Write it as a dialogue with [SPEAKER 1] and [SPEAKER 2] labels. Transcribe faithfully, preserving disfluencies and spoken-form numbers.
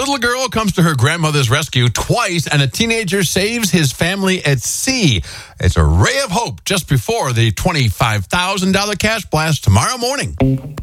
[SPEAKER 1] little girl comes to her grandmother's rescue twice, and a teenager saves his family at sea. It's a ray of hope just before the twenty-five thousand dollars cash blast tomorrow morning.